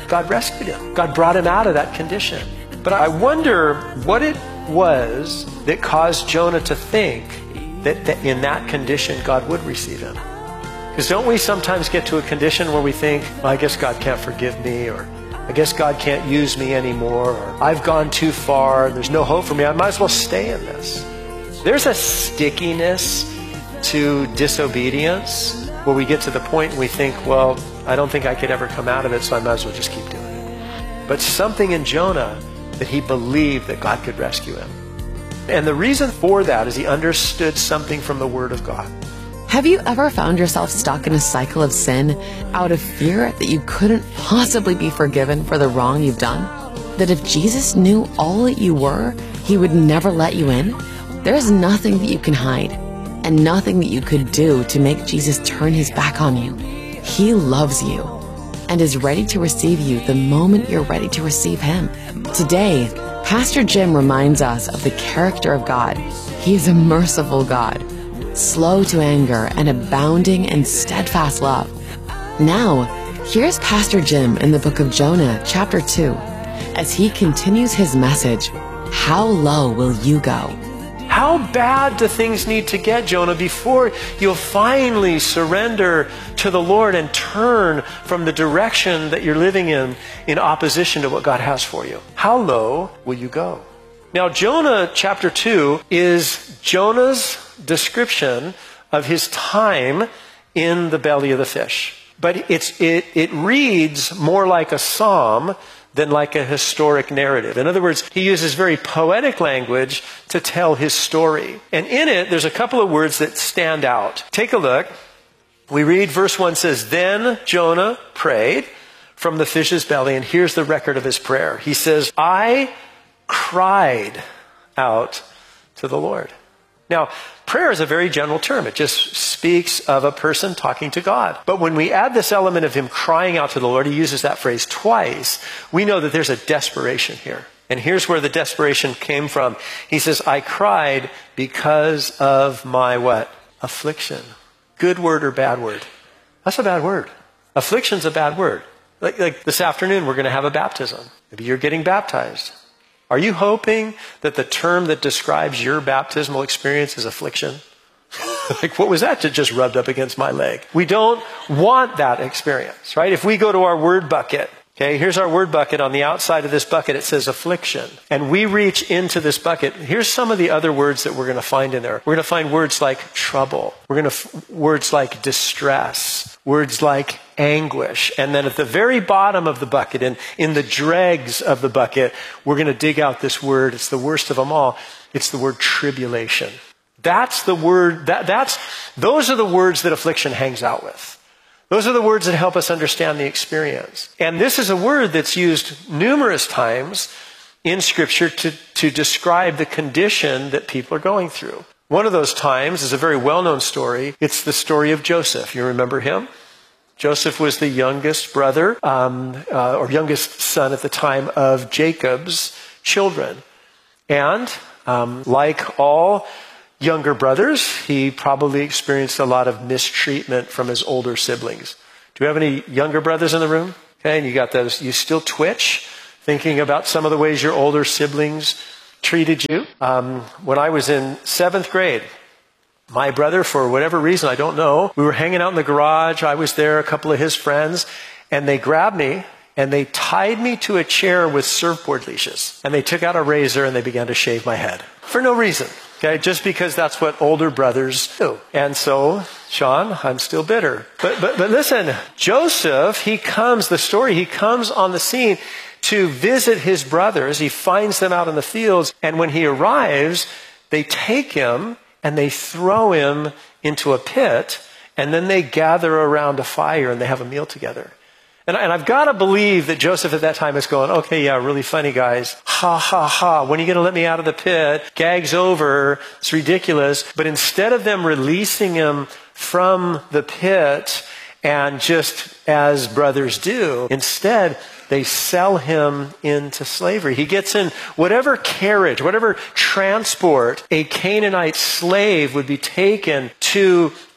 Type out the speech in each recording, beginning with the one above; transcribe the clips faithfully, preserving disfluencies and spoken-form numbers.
God rescued him. God brought him out of that condition. But I wonder what it was that caused Jonah to think that, that in that condition God would receive him. Because don't we sometimes get to a condition where we think, well, I guess God can't forgive me, or I guess God can't use me anymore, or I've gone too far, there's no hope for me, I might as well stay in this. There's a stickiness to disobedience where we get to the point and we think, well, I don't think I could ever come out of it, so I might as well just keep doing it. But something in Jonah that he believed that God could rescue him. And the reason for that is he understood something from the Word of God. Have you ever found yourself stuck in a cycle of sin out of fear that you couldn't possibly be forgiven for the wrong you've done? That if Jesus knew all that you were, he would never let you in? There's nothing that you can hide and nothing that you could do to make Jesus turn his back on you. He loves you and is ready to receive you the moment you're ready to receive him. Today, Pastor Jim reminds us of the character of God. He is a merciful God, slow to anger and abounding in steadfast love. Now, here's Pastor Jim in the book of Jonah, chapter two, as he continues his message, How Low Will You Go? How bad do things need to get, Jonah, before you'll finally surrender to the Lord and turn from the direction that you're living in, in opposition to what God has for you? How low will you go? Now, Jonah chapter two is Jonah's description of his time in the belly of the fish. But it's, it, it reads more like a psalm than like a historic narrative. In other words, he uses very poetic language to tell his story. And in it, there's a couple of words that stand out. Take a look. We read verse one says, Then Jonah prayed from the fish's belly, and here's the record of his prayer. He says, I cried out to the Lord. Now, prayer is a very general term. It just speaks of a person talking to God. But when we add this element of him crying out to the Lord, he uses that phrase twice, we know that there's a desperation here. And here's where the desperation came from. He says, I cried because of my what? Affliction. Good word or bad word? That's a bad word. Affliction's a bad word. Like, like this afternoon, we're going to have a baptism. Maybe you're getting baptized. Are you hoping that the term that describes your baptismal experience is affliction? Like, what was that that just rubbed up against my leg? We don't want that experience, right? If we go to our word bucket, okay, here's our word bucket. On the outside of this bucket, it says affliction. And we reach into this bucket. Here's some of the other words that we're going to find in there. We're going to find words like trouble. We're going to, f- words like distress. Words like anguish. And then at the very bottom of the bucket, in, in the dregs of the bucket, we're going to dig out this word. It's the worst of them all. It's the word tribulation. That's the word, that, that's, those are the words that affliction hangs out with. Those are the words that help us understand the experience. And this is a word that's used numerous times in Scripture to, to describe the condition that people are going through. One of those times is a very well-known story. It's the story of Joseph. You remember him? Joseph was the youngest brother, um, uh, or youngest son at the time of Jacob's children. And um, like all younger brothers, he probably experienced a lot of mistreatment from his older siblings. Do we have any younger brothers in the room? Okay, and you got those. You still twitch thinking about some of the ways your older siblings treated you. Um, when I was in seventh grade, my brother, for whatever reason, I don't know, we were hanging out in the garage. I was there, a couple of his friends, and they grabbed me and they tied me to a chair with surfboard leashes. And they took out a razor and they began to shave my head for no reason. Okay, just because that's what older brothers do. And so, Sean, I'm still bitter. But but but listen, Joseph, he comes, the story, he comes on the scene to visit his brothers. He finds them out in the fields. And when he arrives, they take him and they throw him into a pit. And then they gather around a fire and they have a meal together. And, and I've got to believe that Joseph at that time is going, okay, yeah, really funny, guys. Ha, ha, ha. When are you going to let me out of the pit? Gag's over. It's ridiculous. But instead of them releasing him from the pit and just as brothers do, instead, they sell him into slavery. He gets in whatever carriage, whatever transport a Canaanite slave would be taken to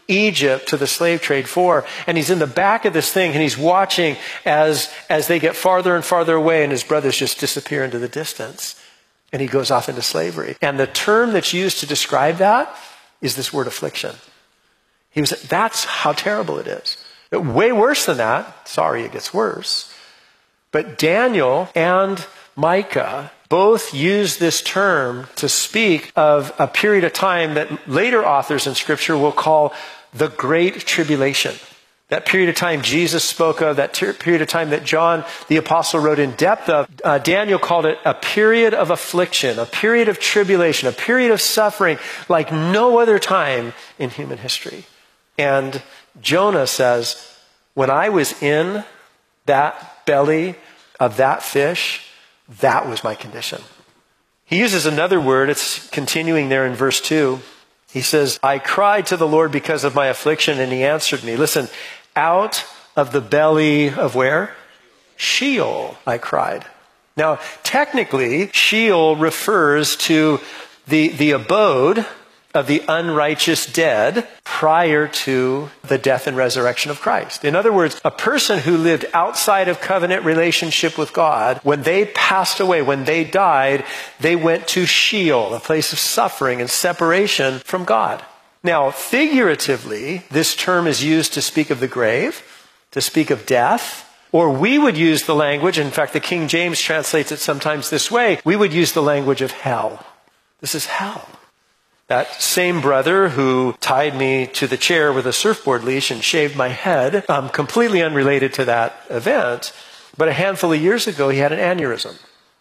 Egypt to the slave trade for. And he's in the back of this thing and he's watching as, as they get farther and farther away and his brothers just disappear into the distance. And he goes off into slavery. And the term that's used to describe that is this word affliction. He was, that's how terrible it is. Way worse than that. Sorry, it gets worse. But Daniel and Micah both use this term to speak of a period of time that later authors in Scripture will call the Great Tribulation. That period of time Jesus spoke of, that ter- period of time that John the Apostle wrote in depth of, uh, Daniel called it a period of affliction, a period of tribulation, a period of suffering like no other time in human history. And Jonah says, when I was in that belly of that fish, that was my condition. He uses another word, it's continuing there in verse two. He says, I cried to the Lord because of my affliction, and he answered me. Listen, out of the belly of where? Sheol, I cried. Now, technically, Sheol refers to the, the abode of the unrighteous dead prior to the death and resurrection of Christ. In other words, a person who lived outside of covenant relationship with God, when they passed away, when they died, they went to Sheol, a place of suffering and separation from God. Now, figuratively, this term is used to speak of the grave, to speak of death, or we would use the language, in fact, the King James translates it sometimes this way, we would use the language of hell. This is hell. That same brother who tied me to the chair with a surfboard leash and shaved my head, um, completely unrelated to that event, but a handful of years ago he had an aneurysm.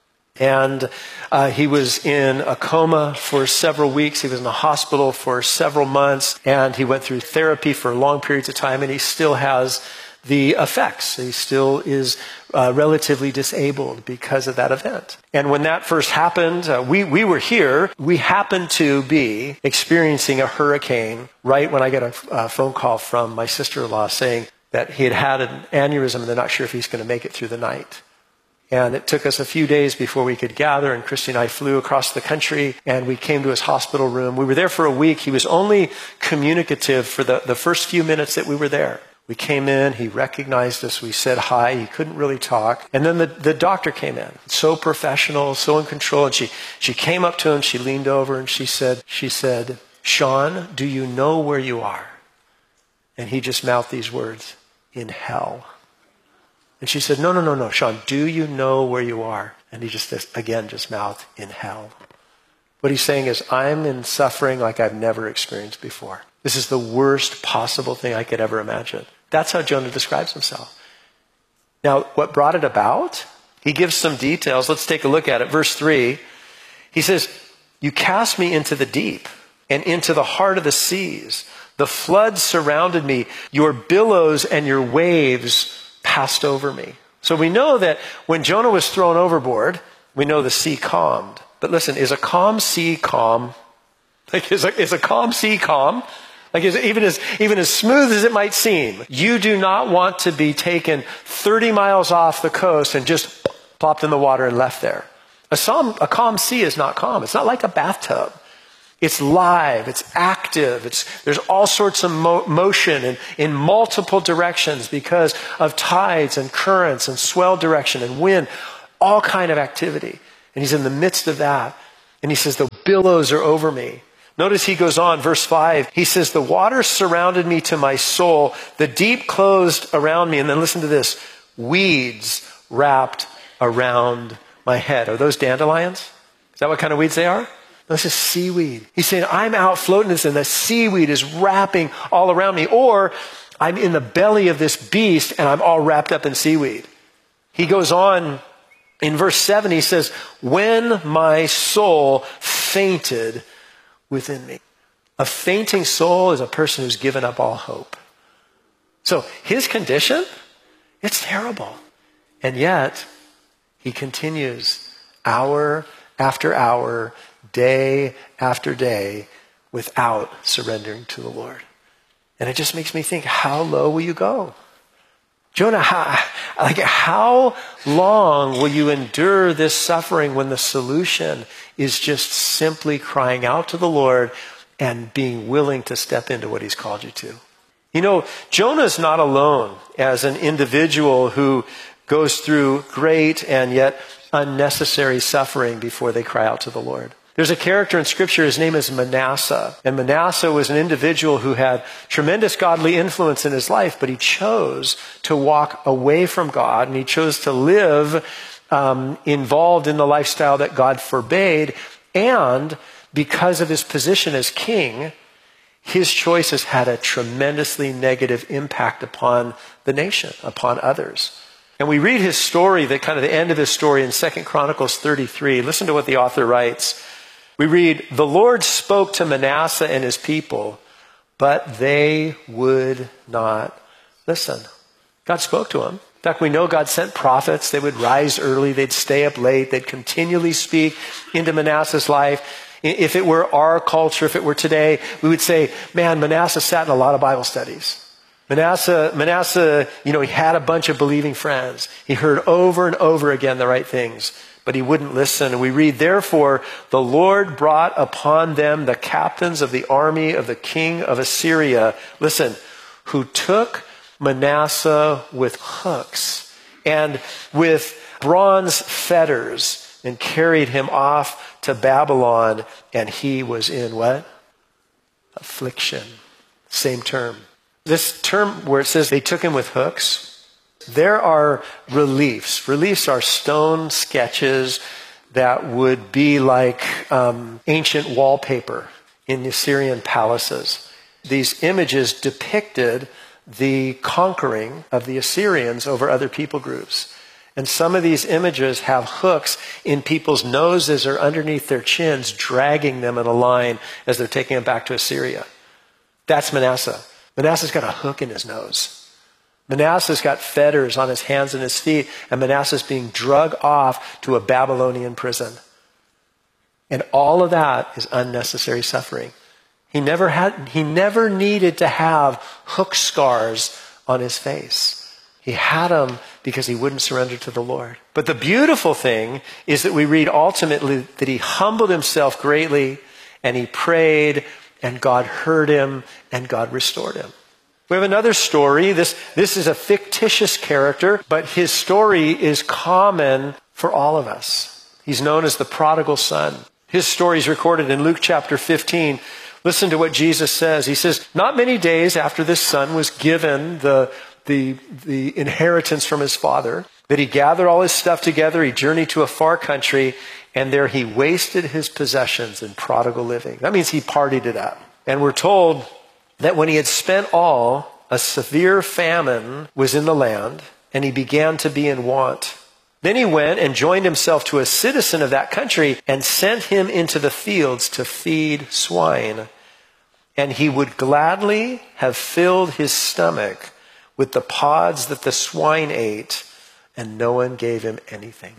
And uh, he was in a coma for several weeks. He was in the hospital for several months, and he went through therapy for long periods of time, and he still has the effects. He still is uh, relatively disabled because of that event. And when that first happened, uh, we, we were here. We happened to be experiencing a hurricane right when I got a, a phone call from my sister-in-law saying that he had had an aneurysm and they're not sure if he's going to make it through the night. And it took us a few days before we could gather, and Christy and I flew across the country, and we came to his hospital room. We were there for a week. He was only communicative for the, the first few minutes that we were there. We came in, he recognized us, we said hi, he couldn't really talk. And then the, the doctor came in, so professional, so in control, and she, she came up to him, she leaned over and she said, she said, Sean, do you know where you are? And he just mouthed these words, in hell. And she said, no, no, no, no, Sean, do you know where you are? And he just, again, just mouthed, in hell. What he's saying is, I'm in suffering like I've never experienced before. This is the worst possible thing I could ever imagine. That's how Jonah describes himself. Now, what brought it about? He gives some details. Let's take a look at it. Verse three, he says, you cast me into the deep and into the heart of the seas. The floods surrounded me. Your billows and your waves passed over me. So we know that when Jonah was thrown overboard, we know the sea calmed. But listen, is a calm sea calm? Like, is a, is a calm sea calm? Like, is it even as, even as smooth as it might seem, you do not want to be taken thirty miles off the coast and just plopped in the water and left there. A calm, a calm sea is not calm. It's not like a bathtub. It's live, it's active, it's, there's all sorts of mo- motion in, in multiple directions because of tides and currents and swell direction and wind, all kind of activity. And he's in the midst of that. And he says, the billows are over me. Notice he goes on, verse five, he says, the waters surrounded me to my soul, the deep closed around me. And then listen to this, weeds wrapped around my head. Are those dandelions? Is that what kind of weeds they are? This is seaweed. He's saying, I'm out floating this and the seaweed is wrapping all around me. Or I'm in the belly of this beast and I'm all wrapped up in seaweed. He goes on in verse seven, he says, when my soul fainted within me. A fainting soul is a person who's given up all hope. So his condition, it's terrible. And yet he continues hour after hour, day after day, without surrendering to the Lord. And it just makes me think, how low will you go? Jonah, how, like, how long will you endure this suffering when the solution is just simply crying out to the Lord and being willing to step into what he's called you to? You know, Jonah's not alone as an individual who goes through great and yet unnecessary suffering before they cry out to the Lord. There's a character in Scripture, his name is Manasseh. And Manasseh was an individual who had tremendous godly influence in his life, but he chose to walk away from God, and he chose to live um, involved in the lifestyle that God forbade. And because of his position as king, his choices had a tremendously negative impact upon the nation, upon others. And we read his story, the kind of the end of his story in Second Chronicles thirty-three. Listen to what the author writes. We read, "The Lord spoke to Manasseh and his people, but they would not listen." God spoke to him. In fact, we know God sent prophets. They would rise early. They'd stay up late. They'd continually speak into Manasseh's life. If it were our culture, if it were today, we would say, man, Manasseh sat in a lot of Bible studies. Manasseh, Manasseh, you know, he had a bunch of believing friends. He heard over and over again the right things, but he wouldn't listen. And we read, "Therefore, the Lord brought upon them the captains of the army of the king of Assyria," listen, "who took Manasseh with hooks and with bronze fetters and carried him off to Babylon, and he was in" what? Affliction. Same term. This term where it says they took him with hooks, there are reliefs. Reliefs are stone sketches that would be like um, ancient wallpaper in Assyrian palaces. These images depicted the conquering of the Assyrians over other people groups. And some of these images have hooks in people's noses or underneath their chins, dragging them in a line as they're taking them back to Assyria. That's Manasseh. Manasseh's got a hook in his nose. Manasseh's got fetters on his hands and his feet, and Manasseh's being dragged off to a Babylonian prison. And all of that is unnecessary suffering. He never had, he never needed to have hook scars on his face. He had them because he wouldn't surrender to the Lord. But the beautiful thing is that we read ultimately that he humbled himself greatly, and he prayed, and God heard him, and God restored him. We have another story. This, this is a fictitious character, but his story is common for all of us. He's known as the prodigal son. His story is recorded in Luke chapter fifteen. Listen to what Jesus says. He says, "Not many days after this son was given the, the, the inheritance from his father, that he gathered all his stuff together, he journeyed to a far country, and there he wasted his possessions in prodigal living." That means he partied it up. And we're told that when he had spent all, a severe famine was in the land, and he began to be in want. Then he went and joined himself to a citizen of that country and sent him into the fields to feed swine. And he would gladly have filled his stomach with the pods that the swine ate, and no one gave him anything.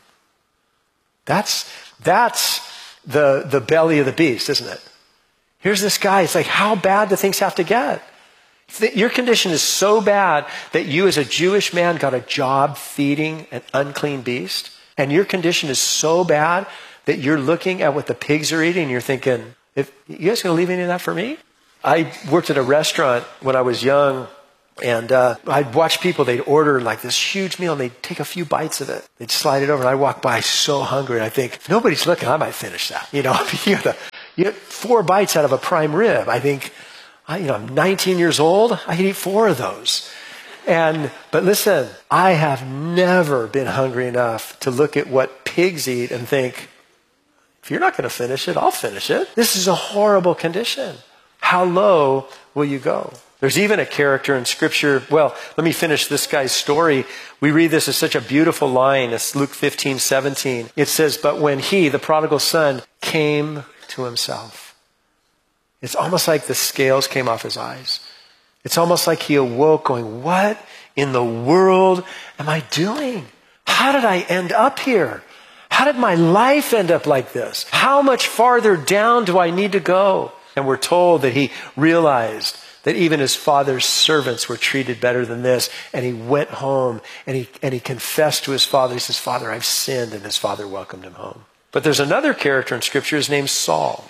That's, that's the, the belly of the beast, isn't it? Here's this guy. It's like, how bad do things have to get? Your condition is so bad that you as a Jewish man got a job feeding an unclean beast. And your condition is so bad that you're looking at what the pigs are eating and you're thinking, if you guys going to leave any of that for me? I worked at a restaurant when I was young, and uh, I'd watch people, they'd order like this huge meal and they'd take a few bites of it. They'd slide it over, and I'd walk by so hungry, and I think, if nobody's looking, I might finish that. You know, you get, the, you get four bites out of a prime rib. I think, I, you know, I'm nineteen years old. I can eat four of those. And, but listen, I have never been hungry enough to look at what pigs eat and think, if you're not going to finish it, I'll finish it. This is a horrible condition. How low will you go? There's even a character in Scripture. Well, let me finish this guy's story. We read this as such a beautiful line. It's Luke fifteen seventeen. It says, "But when he, the prodigal son, came to himself." It's almost like the scales came off his eyes. It's almost like he awoke going, what in the world am I doing? How did I end up here? How did my life end up like this? How much farther down do I need to go? And we're told that he realized that even his father's servants were treated better than this. And he went home and he, and he confessed to his father. He says, "Father, I've sinned." And his father welcomed him home. But there's another character in Scripture. His name's Saul.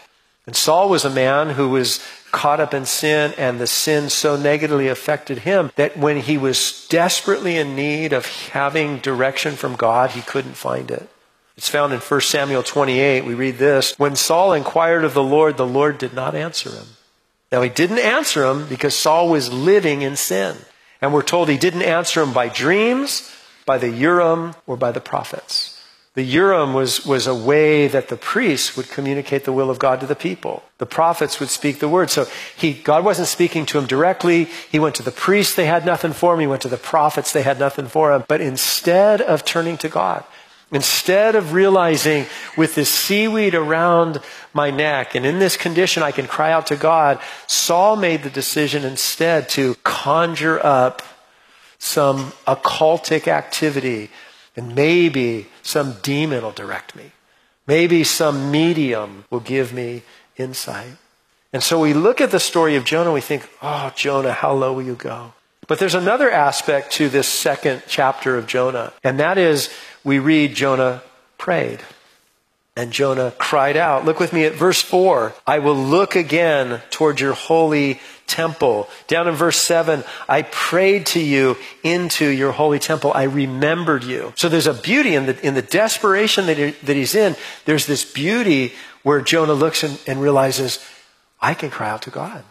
And Saul was a man who was caught up in sin, and the sin so negatively affected him that when he was desperately in need of having direction from God, he couldn't find it. It's found in First Samuel twenty-eight. We read this: when Saul inquired of the Lord, the Lord did not answer him. Now, he didn't answer him because Saul was living in sin. And we're told he didn't answer him by dreams, by the Urim, or by the prophets. The Urim was, was a way that the priests would communicate the will of God to the people. The prophets would speak the word. So he, God wasn't speaking to him directly. He went to the priests, they had nothing for him. He went to the prophets, they had nothing for him. But instead of turning to God, instead of realizing with this seaweed around my neck and in this condition I can cry out to God, Saul made the decision instead to conjure up some occultic activity, and maybe some demon will direct me. Maybe some medium will give me insight. And so we look at the story of Jonah, we think, oh, Jonah, how low will you go? But there's another aspect to this second chapter of Jonah, and that is we read Jonah prayed. And Jonah cried out. Look with me at verse four. I will look again toward your holy temple. Down in verse seven, I prayed to you into your holy temple. I remembered you. So there's a beauty in the, in the desperation that, he, that he's in. There's this beauty where Jonah looks and, and realizes, I can cry out to God.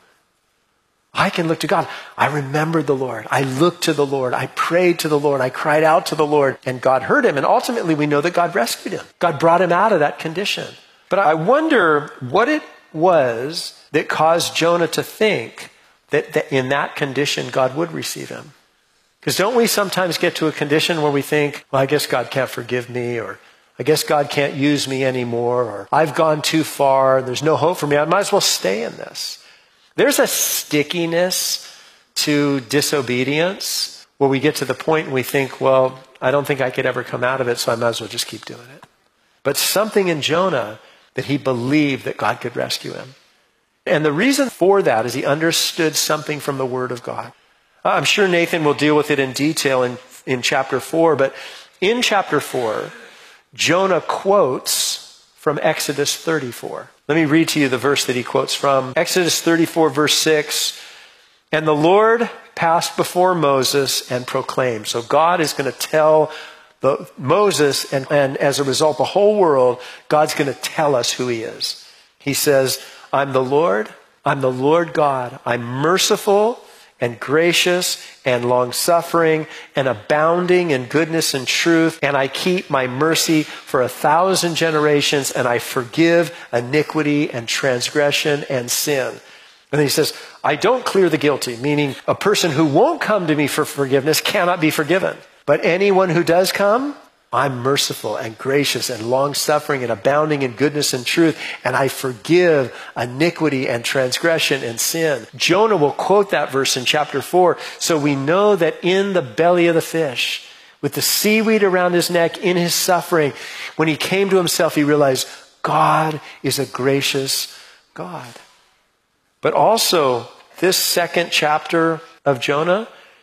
I can look to God. I remembered the Lord. I looked to the Lord. I prayed to the Lord. I cried out to the Lord, and God heard him. And ultimately, we know that God rescued him. God brought him out of that condition. But I wonder what it was that caused Jonah to think that, that in that condition, God would receive him. Because don't we sometimes get to a condition where we think, well, I guess God can't forgive me, or I guess God can't use me anymore, or I've gone too far, there's no hope for me, I might as well stay in this. There's a stickiness to disobedience where we get to the point and we think, well, I don't think I could ever come out of it, so I might as well just keep doing it. But something in Jonah that he believed that God could rescue him. And the reason for that is he understood something from the Word of God. I'm sure Nathan will deal with it in detail in, in chapter four, but in chapter four, Jonah quotes from Exodus thirty-four. Let me read to you the verse that he quotes from. Exodus thirty-four, verse six. And the Lord passed before Moses and proclaimed. So God is going to tell the, Moses, and, and as a result, the whole world, God's going to tell us who he is. He says, I'm the Lord, I'm the Lord God. I'm merciful and gracious and long-suffering and abounding in goodness and truth. And I keep my mercy for a thousand generations, and I forgive iniquity and transgression and sin. And then he says, I don't clear the guilty, meaning a person who won't come to me for forgiveness cannot be forgiven. But anyone who does come, I'm merciful and gracious and long-suffering and abounding in goodness and truth, and I forgive iniquity and transgression and sin. Jonah will quote that verse in chapter four, so we know that in the belly of the fish, with the seaweed around his neck, in his suffering, when he came to himself, he realized God is a gracious God. But also, this second chapter of Jonah,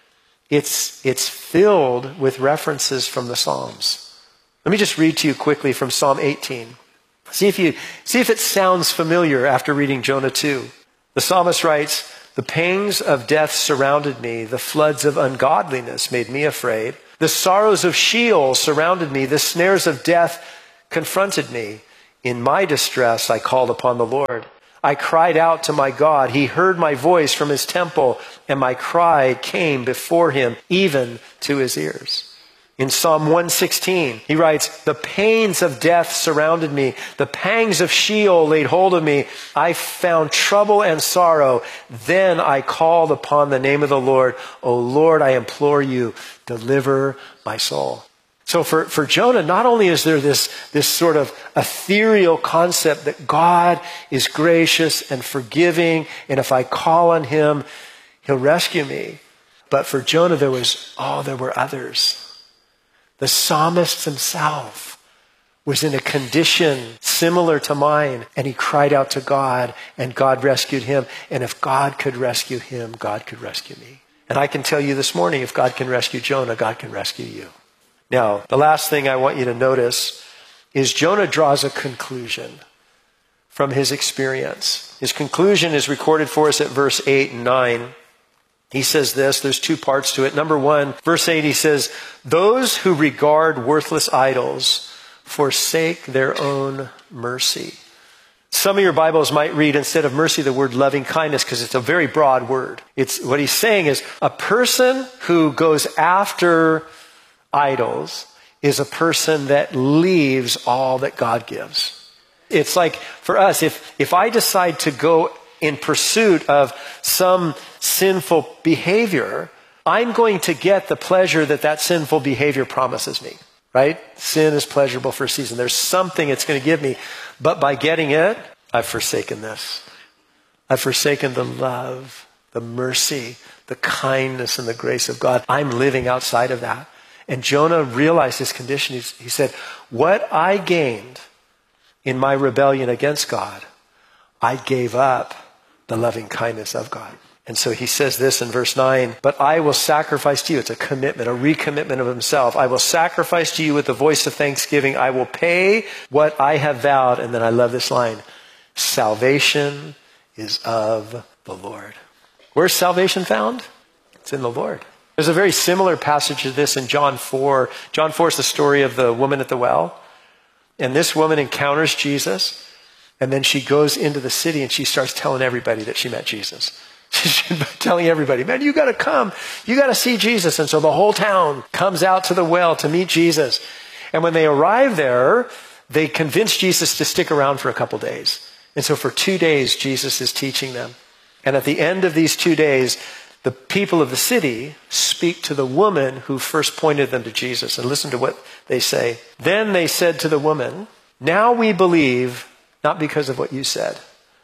It's, it's filled with references from the Psalms. Let me just read to you quickly from Psalm eighteen. See if you, see if it sounds familiar after reading Jonah two. The psalmist writes, the pangs of death surrounded me. The floods of ungodliness made me afraid. The sorrows of Sheol surrounded me. The snares of death confronted me. In my distress, I called upon the Lord. I cried out to my God. He heard my voice from his temple, and my cry came before him, even to his ears. In Psalm one sixteen, he writes, the pains of death surrounded me. The pangs of Sheol laid hold of me. I found trouble and sorrow. Then I called upon the name of the Lord. O Lord, I implore you, deliver my soul. So for, for Jonah, not only is there this, this sort of ethereal concept that God is gracious and forgiving, and if I call on him, he'll rescue me. But for Jonah, there was, oh, there were others. The psalmist himself was in a condition similar to mine, and he cried out to God, and God rescued him. And if God could rescue him, God could rescue me. And I can tell you this morning, if God can rescue Jonah, God can rescue you. Now, the last thing I want you to notice is Jonah draws a conclusion from his experience. His conclusion is recorded for us at verse eight and nine. He says this, there's two parts to it. Number one, verse eight, he says, those who regard worthless idols forsake their own mercy. Some of your Bibles might read, instead of mercy, the word loving kindness, because it's a very broad word. It's what he's saying is a person who goes after idols is a person that leaves all that God gives. It's like for us, if, if I decide to go in pursuit of some sinful behavior, I'm going to get the pleasure that that sinful behavior promises me, right? Sin is pleasurable for a season. There's something it's going to give me. But by getting it, I've forsaken this. I've forsaken the love, the mercy, the kindness, and the grace of God. I'm living outside of that. And Jonah realized his condition. He, he said, what I gained in my rebellion against God, I gave up the loving kindness of God. And so he says this in verse nine, but I will sacrifice to you. It's a commitment, a recommitment of himself. I will sacrifice to you with the voice of thanksgiving. I will pay what I have vowed. And then I love this line, salvation is of the Lord. Where's salvation found? It's in the Lord. There's a very similar passage to this in John four. John four is the story of the woman at the well. And this woman encounters Jesus. And then she goes into the city and she starts telling everybody that she met Jesus. She's telling everybody, man, you got to come. You got to see Jesus. And so the whole town comes out to the well to meet Jesus. And when they arrive there, they convince Jesus to stick around for a couple days. And so for two days, Jesus is teaching them. And at the end of these two days, the people of the city speak to the woman who first pointed them to Jesus. And listen to what they say. Then they said to the woman, now we believe, not because of what you said.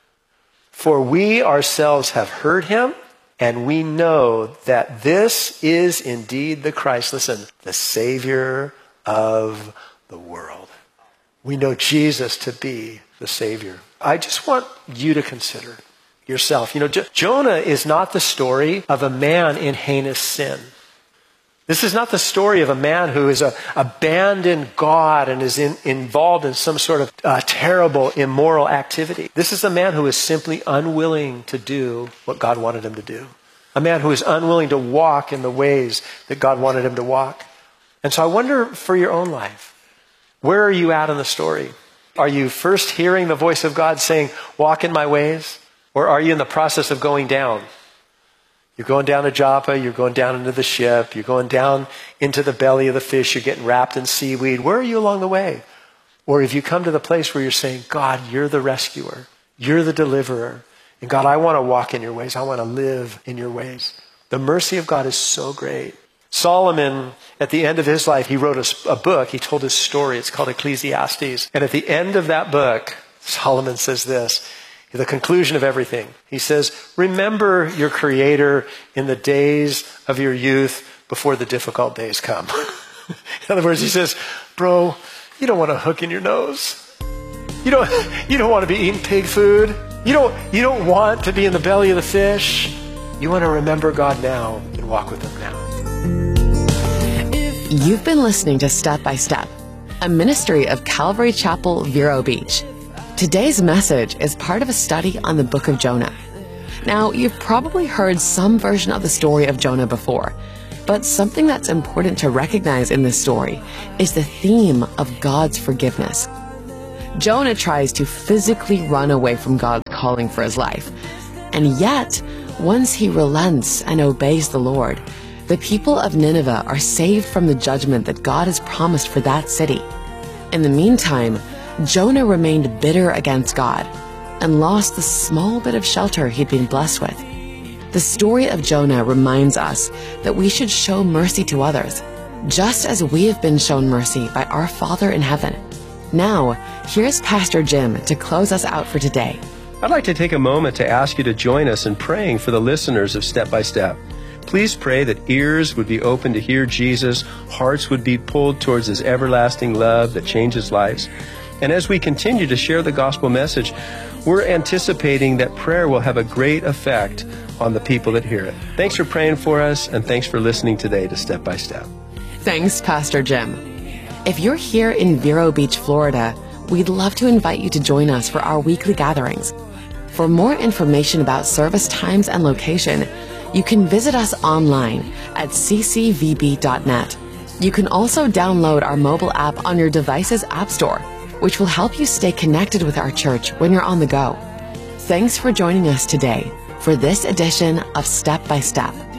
For we ourselves have heard him, and we know that this is indeed the Christ. Listen, the Savior of the world. We know Jesus to be the Savior. I just want you to consider yourself. You know, J- Jonah is not the story of a man in heinous sin. This is not the story of a man who has uh, abandoned God and is in, involved in some sort of uh, terrible, immoral activity. This is a man who is simply unwilling to do what God wanted him to do. A man who is unwilling to walk in the ways that God wanted him to walk. And so I wonder for your own life, where are you at in the story? Are you first hearing the voice of God saying, walk in my ways? Or are you in the process of going down? You're going down to Joppa, you're going down into the ship, you're going down into the belly of the fish, you're getting wrapped in seaweed. Where are you along the way? Or have you come to the place where you're saying, God, you're the rescuer, you're the deliverer, and God, I want to walk in your ways, I want to live in your ways. The mercy of God is so great. Solomon, at the end of his life, he wrote a, a book, he told his story, it's called Ecclesiastes. And at the end of that book, Solomon says this, the conclusion of everything. He says, remember your Creator in the days of your youth before the difficult days come. In other words, he says, bro, you don't want a hook in your nose. You don't, you don't want to be eating pig food. You don't, you don't want to be in the belly of the fish. You want to remember God now and walk with him now. You've been listening to Step by Step, a ministry of Calvary Chapel, Vero Beach. Today's message is part of a study on the book of Jonah. Now, you've probably heard some version of the story of Jonah before, but something that's important to recognize in this story is the theme of God's forgiveness. Jonah tries to physically run away from God's calling for his life, and yet, once he relents and obeys the Lord, the people of Nineveh are saved from the judgment that God has promised for that city. In the meantime, Jonah remained bitter against God and lost the small bit of shelter he'd been blessed with. The story of Jonah reminds us that we should show mercy to others, just as we have been shown mercy by our Father in heaven. Now, here's Pastor Jim to close us out for today. I'd like to take a moment to ask you to join us in praying for the listeners of Step by Step. Please pray that ears would be open to hear Jesus, hearts would be pulled towards his everlasting love that changes lives. And as we continue to share the gospel message, we're anticipating that prayer will have a great effect on the people that hear it. Thanks for praying for us, and thanks for listening today to Step by Step. Thanks, Pastor Jim. If you're here in Vero Beach, Florida, we'd love to invite you to join us for our weekly gatherings. For more information about service times and location, you can visit us online at c c v b dot net. You can also download our mobile app on your device's app store, which will help you stay connected with our church when you're on the go. Thanks for joining us today for this edition of Step by Step.